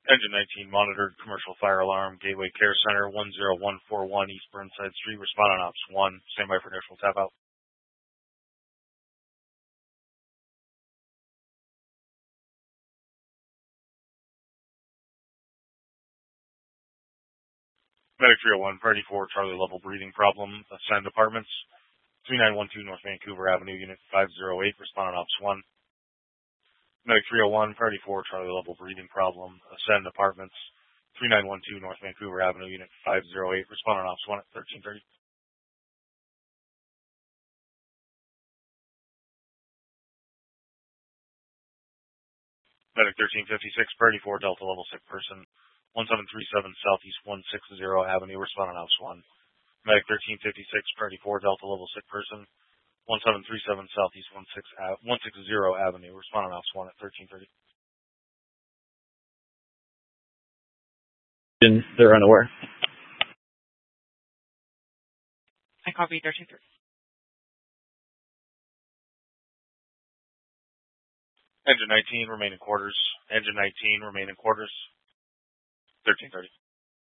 Engine 19 monitored commercial fire alarm, Gateway Care Center, 10141 East Burnside Street. Respond on Ops 1. Standby for initial tap out. Medic 301, Priority 4, Charlie level breathing problem. Ascend apartments. 3912 North Vancouver Avenue, Unit 508. Respond on Ops 1. Medic 301, Priority 4, Charlie level breathing problem. Ascend apartments. 3912 North Vancouver Avenue, Unit 508. Respond on Ops 1 at 1330. Medic 1356, Priority 4, Delta level sick person. 1737 Southeast 160 Avenue. Respond on Ops 1. Medic 1356, Priority 4, Delta level sick person. 1737 Southeast 160 Avenue. Respond on Ops 1 at 1330. They're unaware. I copy 1330. Engine 19, remain in quarters. Engine 19, remain in quarters. 1330.